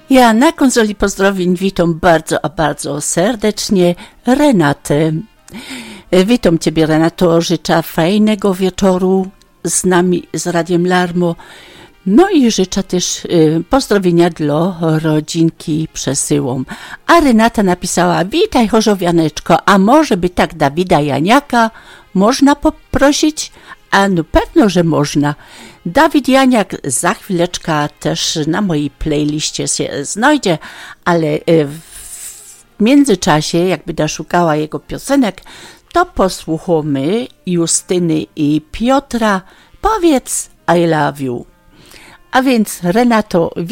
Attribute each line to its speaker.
Speaker 1: Ja na konsoli pozdrowień witam bardzo, a bardzo serdecznie Renatę. Witam Ciebie, Renato, życzę fajnego wieczoru z nami, z Radiem Larmo. No i życzę też pozdrowienia dla rodzinki przesyłom. A Renata napisała: witaj Chorzowianeczko, a może by tak Dawida Janiaka można poprosić? A no pewno, że można. Dawid Janiak za chwileczkę też na mojej playliście się znajdzie, ale w międzyczasie, jak będę szukała jego piosenek, to posłuchamy Justyny i Piotra Powiedz I love you. A więc Renato,